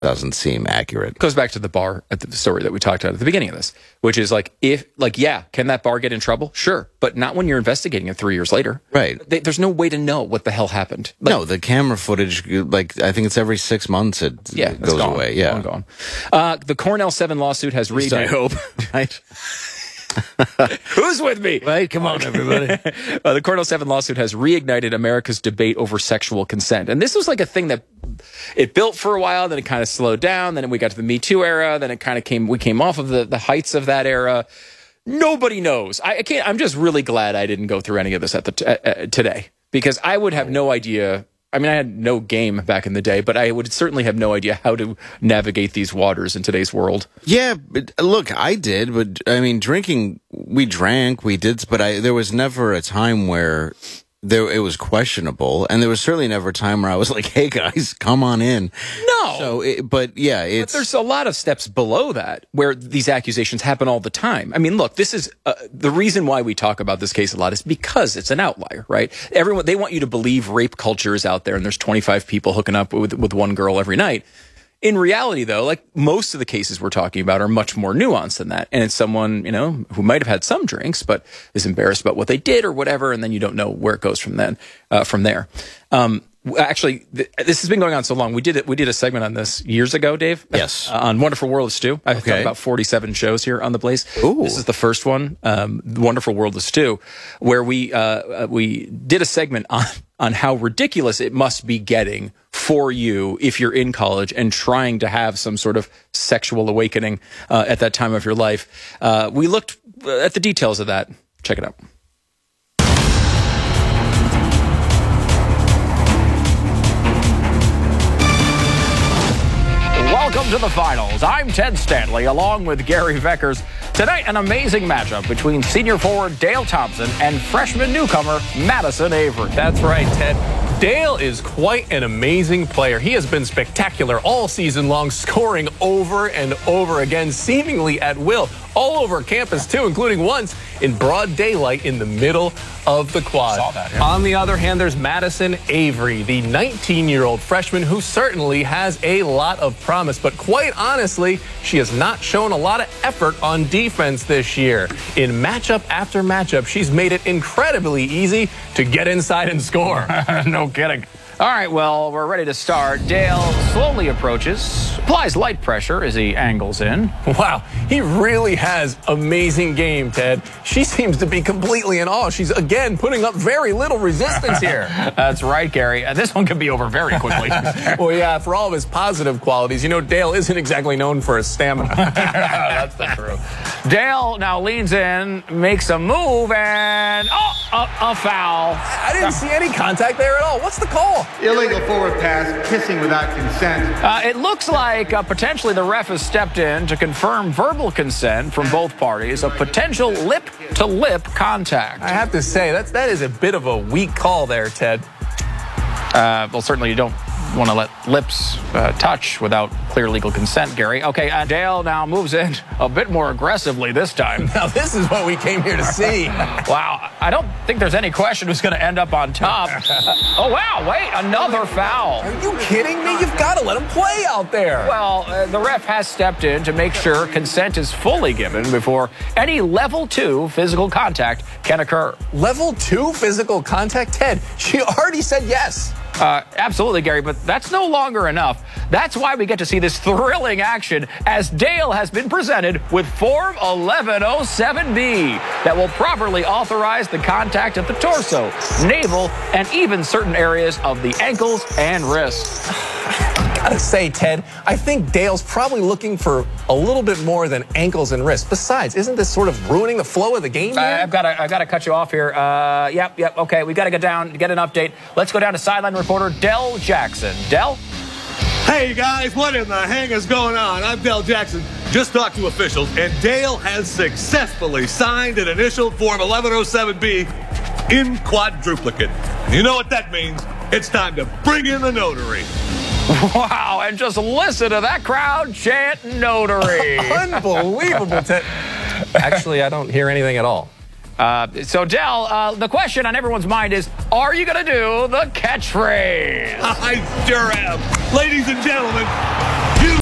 doesn't seem accurate. Goes back to the bar at the story that we talked about at the beginning of this, which is yeah, can that bar get in trouble? Sure, but not when you're investigating it 3 years later. Right. There's no way to know what the hell happened. No, the camera footage, I think it's every 6 months it goes gone. away. Yeah, gone. The Cornell 7 lawsuit has reignited. I hope. Right. Who's with me? Right, come on, everybody. The Cornell 7 lawsuit has reignited America's debate over sexual consent. And this was like a thing that it built for a while, then it kind of slowed down, then we got to the Me Too era, then it kind of we came off of the heights of that era. Nobody knows. I'm just really glad I didn't go through any of this today, because I would have no idea. I mean, I had no game back in the day, but I would certainly have no idea how to navigate these waters in today's world. Yeah, but look, I did, but I mean, drinking, we drank, we did, but there was never a time where it was questionable, and there was certainly never a time where I was like, "Hey guys, come on in." No. So, but there's a lot of steps below that where these accusations happen all the time. I mean, look, this is the reason why we talk about this case a lot is because it's an outlier, right? They want you to believe rape culture is out there, and there's 25 people hooking up with one girl every night. In reality, though, like most of the cases we're talking about are much more nuanced than that. And it's someone, who might have had some drinks, but is embarrassed about what they did or whatever. And then you don't know where it goes from there. Actually, this has been going on so long. We did a segment on this years ago, Dave. Yes. On Wonderful World of Stew. I've done about 47 shows here on The Blaze. Ooh. This is the first one, Wonderful World of Stew, where we did a segment on how ridiculous it must be getting for you if you're in college and trying to have some sort of sexual awakening at that time of your life. We looked at the details of that. Check it out. Welcome to the finals. I'm Ted Stanley, along with Gary Veckers. Tonight, an amazing matchup between senior forward Dale Thompson and freshman newcomer Madison Avery. That's right, Ted. Dale is quite an amazing player. He has been spectacular all season long, scoring over and over again, seemingly at will, all over campus too, including once in broad daylight in the middle of the quad. Saw that, yeah. On the other hand, there's Madison Avery, the 19-year-old freshman who certainly has a lot of promise, but quite honestly, she has not shown a lot of effort on defense this year. In matchup after matchup, she's made it incredibly easy to get inside and score. No kidding. All right, well, we're ready to start. Dale slowly approaches, applies light pressure as he angles in. Wow, he really has amazing game, Ted. She seems to be completely in awe. She's, again, putting up very little resistance here. That's right, Gary. This one could be over very quickly. Well, yeah, for all of his positive qualities, Dale isn't exactly known for his stamina. That's the truth. Dale now leans in, makes a move, and a foul. I didn't see any contact there at all. What's the call? Illegal forward pass, kissing without consent. It looks like potentially the ref has stepped in to confirm verbal consent from both parties, a potential lip-to-lip contact. I have to say, that is a bit of a weak call there, Ted. Well, certainly you don't want to let lips touch without clear legal consent, Gary. Okay, Dale now moves in a bit more aggressively this time. Now, this is what we came here to see. Wow, I don't think there's any question who's going to end up on top. Oh, wow, wait, another foul. Are you kidding me? You've got to let him play out there. Well, the ref has stepped in to make sure consent is fully given before any level 2 physical contact can occur. Level 2 physical contact? Ted, she already said yes. Absolutely, Gary, but that's no longer enough. That's why we get to see this thrilling action as Dale has been presented with Form 1107B that will properly authorize the contact of the torso, navel, and even certain areas of the ankles and wrists. Gotta say, Ted, I think Dale's probably looking for a little bit more than ankles and wrists. Besides, isn't this sort of ruining the flow of the game here? I've got to cut you off here. Yep. Okay, we got to get an update. Let's go down to sideline reporter Del Jackson. Del? Hey guys, what in the hang is going on? I'm Del Jackson. Just talked to officials, and Dale has successfully signed an initial Form 1107B in quadruplicate. You know what that means? It's time to bring in the notary. Wow, and just listen to that crowd chant notary. Unbelievable, Ted. Actually, I don't hear anything at all. So, Del, the question on everyone's mind is, are you going to do the catchphrase? I sure am. Ladies and gentlemen, you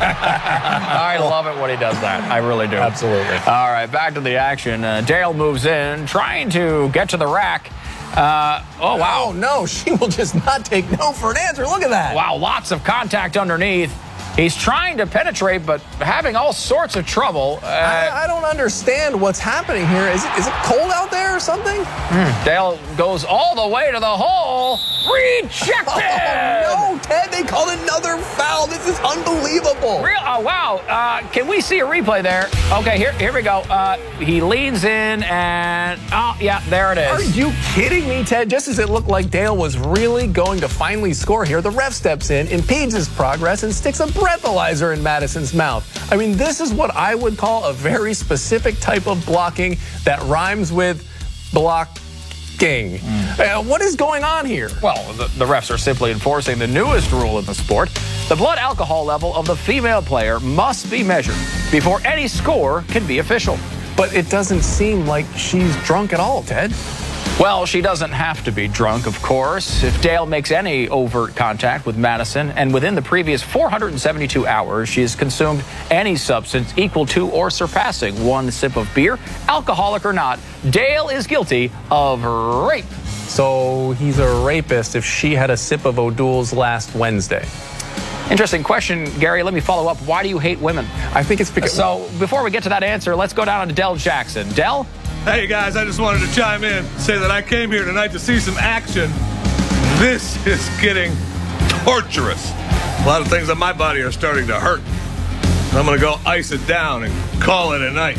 I love it when he does that. I really do. Absolutely. All right, back to the action. Dale moves in, trying to get to the rack. Oh, wow. Oh, no, she will just not take no for an answer. Look at that. Wow, lots of contact underneath. He's trying to penetrate, but having all sorts of trouble. I don't understand what's happening here. Is it cold out there or something? Dale goes all the way to the hole. Rejected! Oh, no, Ted, they called another foul. This is unbelievable. Wow. Can we see a replay there? Okay, here we go. He leans in and, oh, yeah, there it is. Are you kidding me, Ted? Just as it looked like Dale was really going to finally score here, the ref steps in, impedes his progress, and sticks a breathalyzer in Madison's mouth. I mean, this is what I would call a very specific type of blocking that rhymes with blocking. What is going on here? Well, the refs are simply enforcing the newest rule in the sport. The blood alcohol level of the female player must be measured before any score can be official. But it doesn't seem like she's drunk at all, Ted. Well, she doesn't have to be drunk, of course. If Dale makes any overt contact with Madison, and within the previous 472 hours, she has consumed any substance equal to or surpassing 1 sip of beer, alcoholic or not, Dale is guilty of rape. So he's a rapist if she had a sip of O'Doul's last Wednesday. Interesting question, Gary. Let me follow up. Why do you hate women? I think it's because... So before we get to that answer, let's go down to Del Jackson. Del? Hey guys, I just wanted to chime in, say that I came here tonight to see some action. This is getting torturous. A lot of things on my body are starting to hurt. I'm gonna go ice it down and call it a night.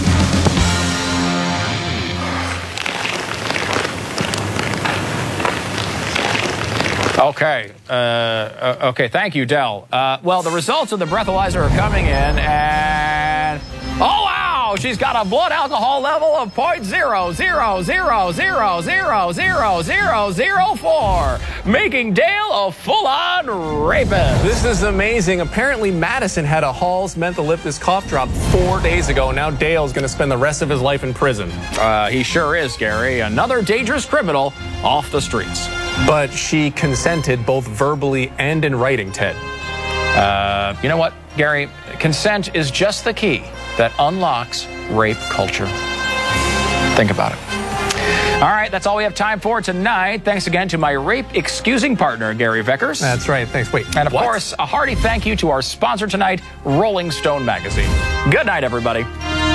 Okay. Okay, thank you, Del. Well, the results of the breathalyzer are coming in, and... Oh, wow! She's got a blood alcohol level of 0.00000004, making Dale a full-on rapist. This is amazing. Apparently, Madison had a Hall's mentholyptus cough drop 4 days ago. Now Dale's going to spend the rest of his life in prison. He sure is, Gary. Another dangerous criminal off the streets. But she consented both verbally and in writing, Ted. You know what, Gary? Consent is just the key that unlocks rape culture. Think about it. All right, that's all we have time for tonight. Thanks again to my rape-excusing partner, Gary Veckers. That's right. Thanks. Wait. And, of course, a hearty thank you to our sponsor tonight, Rolling Stone Magazine. Good night, everybody.